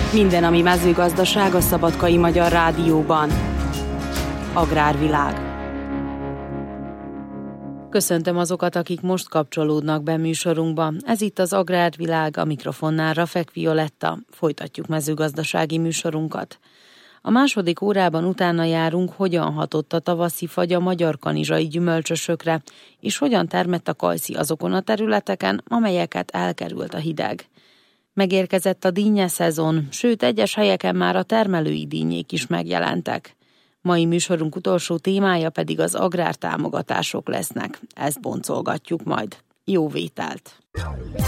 Minden, ami mezőgazdaság a Szabadkai Magyar Rádióban. Agrárvilág. Köszöntöm azokat, akik most kapcsolódnak be műsorunkba. Ez itt az Agrárvilág, a mikrofonnál Rafek Violetta. Folytatjuk mezőgazdasági műsorunkat. A második órában utána járunk, hogyan hatott a tavaszi fagy a magyar kanizsai gyümölcsösökre, és hogyan termett a kajszi azokon a területeken, amelyeket elkerült a hideg. Megérkezett a dínyeszezon, sőt egyes helyeken már a termelői dínyék is megjelentek. Mai műsorunk utolsó témája pedig az agrártámogatások lesznek. Ezt boncolgatjuk majd. Jó vételt!